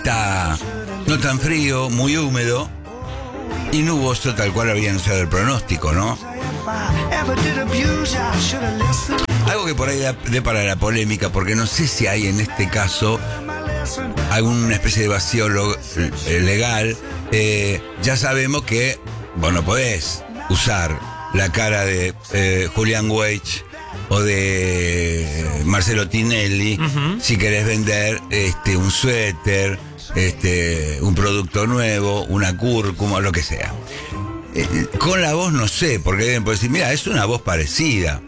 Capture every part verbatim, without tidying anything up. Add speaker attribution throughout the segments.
Speaker 1: está no tan frío, muy húmedo y nuboso, tal cual había anunciado el pronóstico, ¿no? Algo que por ahí da, dé para la polémica, porque no sé si hay en este caso alguna especie de vacío lo, eh, legal. Eh, ya sabemos que vos no podés usar la cara de eh, Julián Weich o de Marcelo Tinelli uh-huh. si querés vender este, un suéter, este, un producto nuevo, una cúrcuma, lo que sea. Eh, con la voz no sé, porque deben poder decir, mira, es una voz parecida.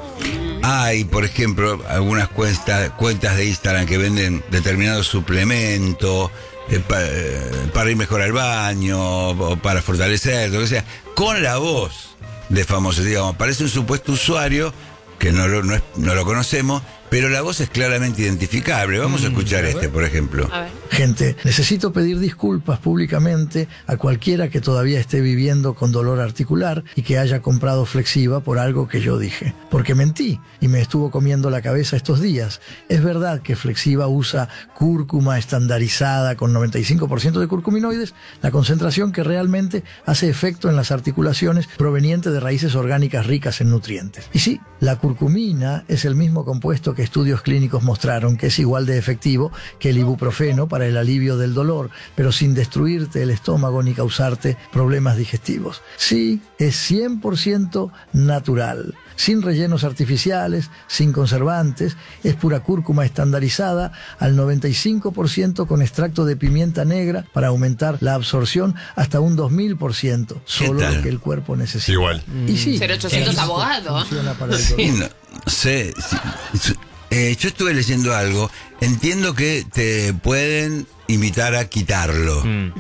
Speaker 1: Hay, por ejemplo, algunas cuentas, cuentas de Instagram que venden determinados suplementos eh, pa, eh, para ir mejor al baño o para fortalecer, lo que sea, con la voz de famosos, digamos. Parece un supuesto usuario que no lo, no, es, no lo conocemos, pero la voz es claramente identificable. Vamos mm, a escuchar a este, por ejemplo. A ver.
Speaker 2: Gente, necesito pedir disculpas públicamente a cualquiera que todavía esté viviendo con dolor articular y que haya comprado Flexiva por algo que yo dije. Porque mentí y me estuvo comiendo la cabeza estos días. Es verdad que Flexiva usa cúrcuma estandarizada con noventa y cinco por ciento de curcuminoides, la concentración que realmente hace efecto en las articulaciones proveniente de raíces orgánicas ricas en nutrientes. Y sí, la curcumina es el mismo compuesto que estudios clínicos mostraron que es igual de efectivo que el ibuprofeno para el alivio del dolor, pero sin destruirte el estómago ni causarte problemas digestivos. Sí, es cien por ciento natural, sin rellenos artificiales, sin conservantes, es pura cúrcuma estandarizada al noventa y cinco por ciento con extracto de pimienta negra para aumentar la absorción hasta un dos mil por ciento, solo lo que el cuerpo necesita.
Speaker 3: Igual.
Speaker 2: Y sí,
Speaker 4: cero ochocientos abogado.
Speaker 1: Sí, no sé, sí, eh, yo estuve leyendo algo, entiendo que te pueden invitar a quitarlo. Mm.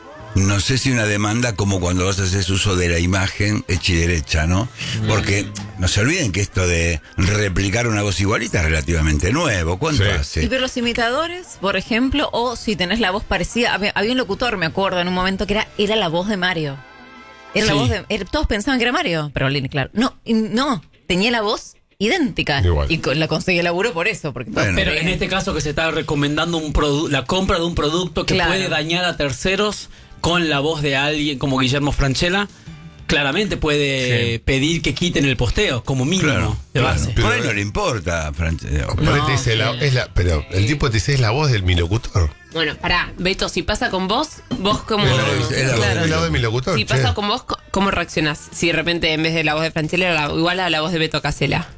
Speaker 1: No sé si una demanda como cuando vos haces uso de la imagen hecha y derecha, ¿no? Porque no se olviden que esto de replicar una voz igualita es relativamente nuevo. ¿Cuánto sí. hace?
Speaker 4: Y pero los imitadores, por ejemplo, o si tenés la voz parecida, había, había un locutor, me acuerdo, en un momento que era, era la voz de Mario. Era sí. la voz de... Era, todos pensaban que era Mario, pero claro. No, no, tenía la voz idéntica.
Speaker 3: Igual.
Speaker 4: Y la conseguí laburo por eso. Porque
Speaker 5: bueno, pero en este caso que se está recomendando un produ- la compra de un producto que claro. puede dañar a terceros con la voz de alguien como Guillermo Francella, claramente puede sí. pedir que quiten el posteo, como mínimo,
Speaker 1: claro,
Speaker 5: de base.
Speaker 1: Claro. Por ahí no le importa, Francella.
Speaker 3: No, dice sí. la, es la, pero el tipo te dice, es la voz del mi locutor.
Speaker 4: Bueno, pará, Beto, si pasa con vos, vos como...
Speaker 3: Es la, es la, claro. es la voz de mi locutor.
Speaker 4: Si che. pasa con vos, ¿cómo reaccionás? Si de repente en vez de la voz de Francella, la, igual a la voz de Beto Casella.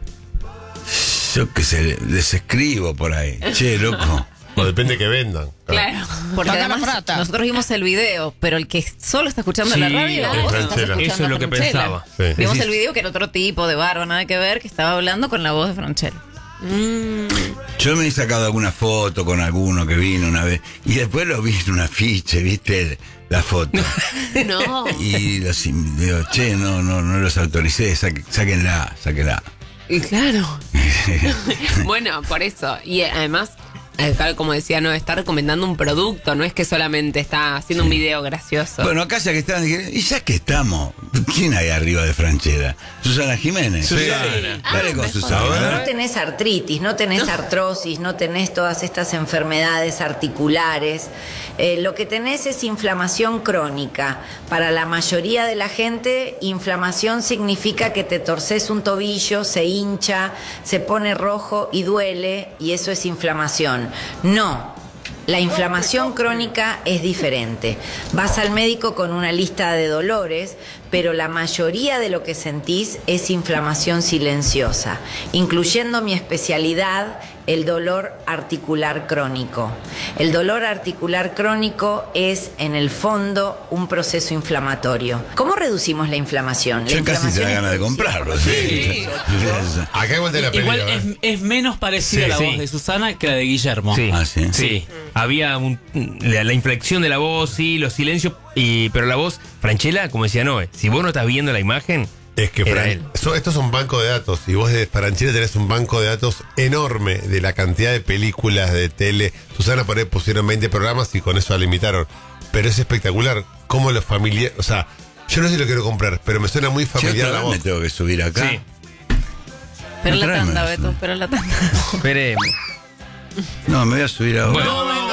Speaker 1: Yo que sé, les escribo por ahí. Che, loco.
Speaker 3: O depende que vendan.
Speaker 4: Claro, porque además nosotros vimos el video, pero el que solo está escuchando sí, la radio, vos estás escuchando
Speaker 6: eso es lo que pensaba.
Speaker 4: Sí. Vimos sí. el video que era otro tipo de barba, nada que ver, que estaba hablando con la voz de Francella.
Speaker 1: Mm. Yo me he sacado alguna foto con alguno que vino una vez y después lo vi en un afiche, ¿viste? La foto.
Speaker 4: No.
Speaker 1: Y los digo, che, no, no, no los autoricé, saquen, sáquenla, sáquenla.
Speaker 4: Y claro. Bueno, por eso. Y además, como decía, no está recomendando un producto, no es que solamente está haciendo sí. un video gracioso.
Speaker 1: Bueno, acá ya que están, y ya que estamos, ¿quién hay arriba de Francella? Susana Jiménez.
Speaker 3: Sí.
Speaker 1: Dale,
Speaker 4: ah,
Speaker 1: dale con Susana.
Speaker 7: No tenés artritis, no tenés no. artrosis, no tenés todas estas enfermedades articulares. Eh, lo que tenés es inflamación crónica. Para la mayoría de la gente, inflamación significa que te torces un tobillo, se hincha, se pone rojo y duele, y eso es inflamación. No, la inflamación crónica es diferente. Vas al médico con una lista de dolores, pero la mayoría de lo que sentís es inflamación silenciosa, incluyendo mi especialidad, el dolor articular crónico. El dolor articular crónico es, en el fondo, un proceso inflamatorio. ¿Cómo reducimos la inflamación? La
Speaker 1: Yo
Speaker 7: inflamación
Speaker 1: casi te da ganas de comprarlo. Sí.
Speaker 5: Sí.
Speaker 3: Acá igual te la pelea,
Speaker 5: Igual es, es menos parecida sí, la voz sí. de Susana que la de Guillermo.
Speaker 6: Sí,
Speaker 1: ah, sí.
Speaker 6: sí. Había un, la, la inflexión de la voz, sí, los silencios, y, pero la voz, Francella, como decía Noé, si vos no estás viendo la imagen...
Speaker 3: Es que Fran, so, esto es un banco de datos y vos de Francella tenés un banco de datos enorme de la cantidad de películas, de tele. Susana por ahí pusieron veinte programas y con eso la limitaron. Pero es espectacular cómo los familiares... O sea, yo no sé si lo quiero comprar, pero me suena muy familiar
Speaker 1: yo
Speaker 3: la voz.
Speaker 1: Me tengo que subir acá.
Speaker 6: Sí.
Speaker 4: Espera la tanda, Beto, espera la tanda.
Speaker 6: Esperemos.
Speaker 1: No, me voy a subir ahora.
Speaker 6: Bueno, no, no, no, no,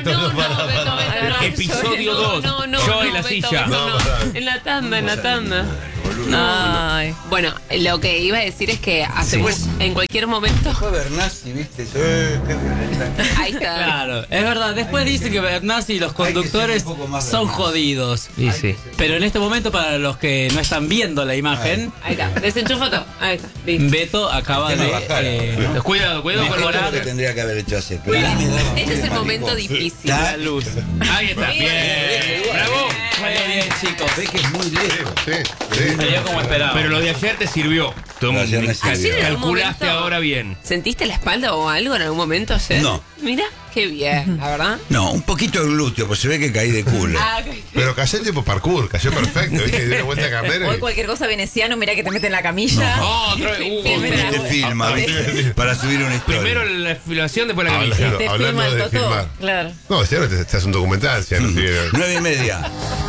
Speaker 3: Beto,
Speaker 8: no,
Speaker 3: no, para,
Speaker 8: no, Beto,
Speaker 3: para.
Speaker 8: Beto, no.
Speaker 6: Episodio
Speaker 8: No,
Speaker 6: dos.
Speaker 8: no, no,
Speaker 6: Yo
Speaker 8: no,
Speaker 6: en la
Speaker 8: Beto,
Speaker 6: silla.
Speaker 8: Beto,
Speaker 3: No,
Speaker 8: no.
Speaker 3: para.
Speaker 8: En la tanda, en la tanda.
Speaker 4: Ay.
Speaker 8: Bueno, lo que iba a decir es que hace
Speaker 1: Pues-
Speaker 8: en cualquier momento.
Speaker 1: Fue Bernasi, ¿viste? Eh, qué violenta.
Speaker 8: Ahí está.
Speaker 5: Claro, es verdad. Después dicen que Bernasi y los
Speaker 1: Hay que ser
Speaker 5: conductores
Speaker 1: un poco más
Speaker 5: son
Speaker 1: Bernasi.
Speaker 5: jodidos.
Speaker 6: Sí, sí.
Speaker 5: Pero en este momento, para los que no están viendo la imagen,
Speaker 8: Ahí está. Desenchufa todo. Ahí está. Listo.
Speaker 5: Beto acaba
Speaker 1: Que no
Speaker 5: de.
Speaker 1: bajara.
Speaker 5: eh,
Speaker 6: Cuidado, cuidado con
Speaker 1: Esto es lo
Speaker 6: orar.
Speaker 1: que tendría que haber hecho hacer. Pero a mí me daba
Speaker 8: Este es el
Speaker 1: un
Speaker 8: momento
Speaker 1: maricón.
Speaker 8: difícil.
Speaker 1: La
Speaker 5: luz.
Speaker 6: Ahí está. Bien. Bravo.
Speaker 5: Salió bien, chicos.
Speaker 1: Ve que es muy lejos.
Speaker 3: Sí, sí.
Speaker 5: Salió como esperaba.
Speaker 6: Pero lo de ayer te sirvió. Tú
Speaker 1: Lo de ayer me
Speaker 6: cal-
Speaker 1: sirvió.
Speaker 8: Ayer en algún
Speaker 6: calculaste
Speaker 8: momento-
Speaker 6: ahora bien.
Speaker 8: ¿Sentiste la espalda o algo en algún momento ayer?
Speaker 1: No.
Speaker 8: Mira, qué bien, la verdad.
Speaker 1: No, un poquito el glúteo, pues se ve que caí de culo.
Speaker 8: Ah, ok.
Speaker 3: Pero cayó tipo parkour, cayó perfecto, ¿viste? Dio una vuelta a carnero.
Speaker 4: Hoy
Speaker 3: y-
Speaker 4: cualquier cosa veneciano, mira que te meten en la camilla.
Speaker 6: Oh, otra vez. Uh,
Speaker 4: Sí,
Speaker 6: uh,
Speaker 4: mira.
Speaker 1: Te filma,
Speaker 3: Ah,
Speaker 1: ¿viste?
Speaker 3: ah,
Speaker 1: Para subir una historia.
Speaker 6: Primero la filmación, después la
Speaker 3: Ah,
Speaker 6: camilla.
Speaker 3: claro.
Speaker 4: Te
Speaker 3: hablando
Speaker 4: filma el
Speaker 3: de
Speaker 4: totó.
Speaker 3: filmar.
Speaker 4: Claro.
Speaker 3: No, si ahora te, te hace un documental, si ya no sirve.
Speaker 1: Nueve y media.